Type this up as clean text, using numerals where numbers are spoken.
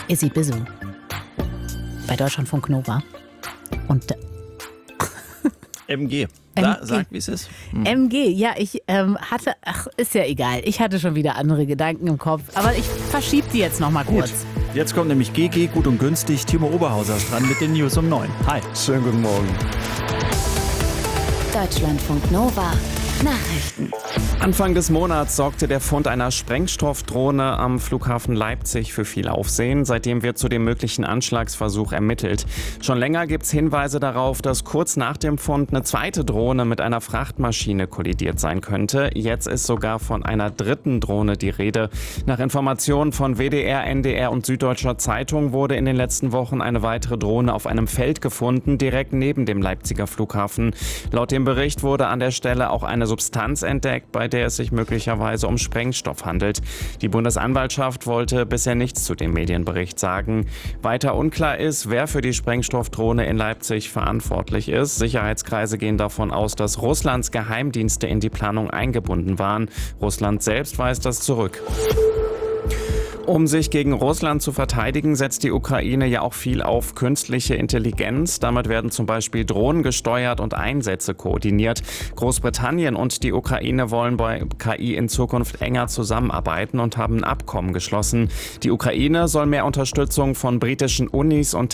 Izzy Bisu bei Deutschlandfunk Nova. Und MG. Sag, wie es ist. MG, ja, ich hatte, ist ja egal, ich hatte schon wieder andere Gedanken im Kopf, aber ich verschiebe die jetzt nochmal kurz. Jetzt kommt nämlich GG, gut und günstig. Timo Oberhauser ist dran mit den News um 9. Hi. Schönen guten Morgen. Deutschlandfunk Nova. Nachrichten. Anfang des Monats sorgte der Fund einer Sprengstoffdrohne am Flughafen Leipzig für viel Aufsehen. Seitdem wird zu dem möglichen Anschlagsversuch ermittelt. Schon länger gibt es Hinweise darauf, dass kurz nach dem Fund eine zweite Drohne mit einer Frachtmaschine kollidiert sein könnte. Jetzt ist sogar von einer dritten Drohne die Rede. Nach Informationen von WDR, NDR und Süddeutscher Zeitung wurde in den letzten Wochen eine weitere Drohne auf einem Feld gefunden, direkt neben dem Leipziger Flughafen. Laut dem Bericht wurde an der Stelle auch eine Substanz entdeckt, bei der es sich möglicherweise um Sprengstoff handelt. Die Bundesanwaltschaft wollte bisher nichts zu dem Medienbericht sagen. Weiter unklar ist, wer für die Sprengstoffdrohne in Leipzig verantwortlich ist. Sicherheitskreise gehen davon aus, dass Russlands Geheimdienste in die Planung eingebunden waren. Russland selbst weist das zurück. Um sich gegen Russland zu verteidigen, setzt die Ukraine ja auch viel auf künstliche Intelligenz. Damit werden zum Beispiel Drohnen gesteuert und Einsätze koordiniert. Großbritannien und die Ukraine wollen bei KI in Zukunft enger zusammenarbeiten und haben ein Abkommen geschlossen. Die Ukraine soll mehr Unterstützung von britischen Unis und